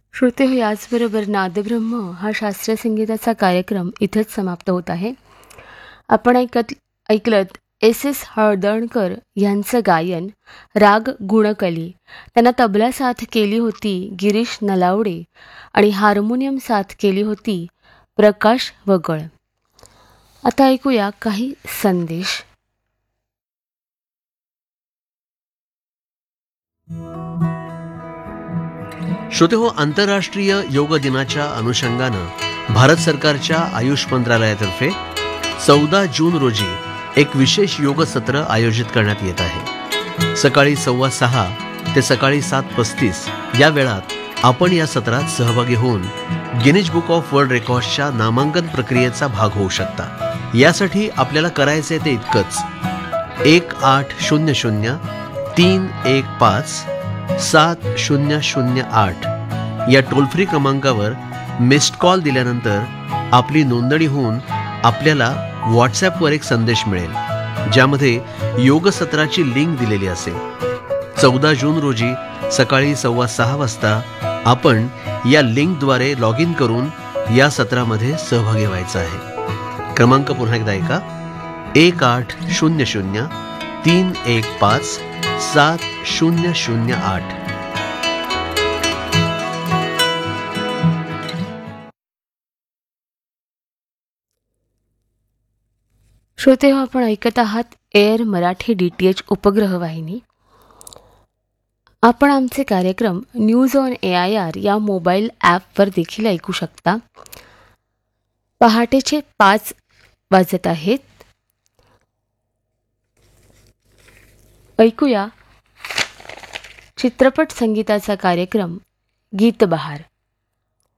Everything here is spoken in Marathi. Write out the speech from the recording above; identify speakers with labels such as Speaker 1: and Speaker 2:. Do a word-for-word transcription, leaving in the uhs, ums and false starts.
Speaker 1: श्रोते हो, याचबरोबर नादब्रह्म हा शास्त्रीय संगीताचा कार्यक्रम इथंच समाप्त होत आहे. आपण ऐकत ऐकलत एस एस हळदणकर यांचं गायन राग गुणकली. त्यांना तबला साथ केली होती गिरीश नलावडे आणि हार्मोनियम साथ केली होती प्रकाश वगळ. आता ऐकूया काही संदेश.
Speaker 2: श्रोते हो, आंतरराष्ट्रीय योग दिनाच्या अनुषंगानं भारत सरकारच्या आयुष मंत्रालयातर्फे चौदा जून रोजी एक विशेष योग सत्र आयोजित करण्यात येत आहे. सकाळी सव्वा सहा ते सकाळी सात पस्तीस या वेळात आपण या सत्रात सहभागी होऊन गिनीज बुक ऑफ वर्ल्ड रेकॉर्ड्सच्या नामांकन प्रक्रियेचा भाग होऊ शकता. यासाठी आपल्याला करायचे ते इतकंच: एक आठ शून्य शून्य तीन एक पाच सात शून्य शून्य आठ या टोल फ्री क्रमांकावर मिस्ड कॉल दिल्यानंतर आपली नोंदणी होऊन आपल्याला व्हॉट्सॲपवर एक संदेश मिळेल, ज्यामध्ये योग सत्राची लिंक दिलेली असेल. चौदा जून रोजी सकाळी सव्वा सहा वाजता आपण या लिंकद्वारे लॉग इन करून या सत्रामध्ये सहभागी व्हायचं आहे. क्रमांक पुन्हा एकदा ऐका: एक आठ शून्य शून्य तीन एक पाच सात शून्य शून्य आठ.
Speaker 1: श्रोते हो, आपण ऐकत आहात air Marathi D T H उपग्रह वाहिनी. आपण आमचे कार्यक्रम news on A I R या मोबाईल ॲपवर देखील ऐकू शकता. पहाटेचे पाच वाजत आहेत. ऐकूया चित्रपट संगीताचा कार्यक्रम गीत बहार.